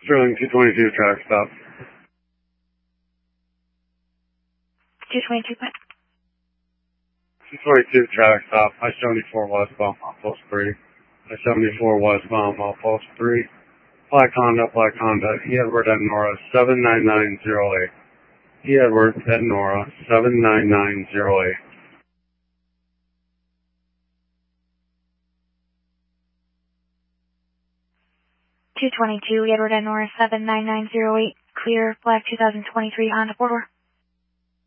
Sterling 222 track stop. 222 what? 222 track stop. I-74 westbound, Post 3. I-74 westbound, Post 3. Black Honda, E. Edward at Nora 79908. E. Edward at Nora 79908. 222 Edward at Nora 79908. Clear, black 2023 Honda 4-door.